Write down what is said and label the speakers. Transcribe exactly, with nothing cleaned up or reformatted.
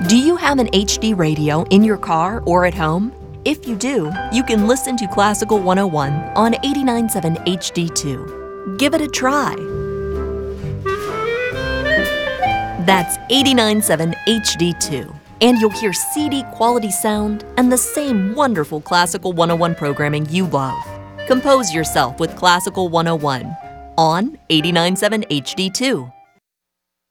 Speaker 1: Do you have an H D radio in your car or at home? If you do, you can listen to Classical one oh one on eighty-nine point seven H D two. Give it a try. That's eighty-nine point seven H D two. And you'll hear C D quality sound and the same wonderful Classical one oh one programming you love. Compose yourself with Classical one oh one on eighty-nine point seven H D two.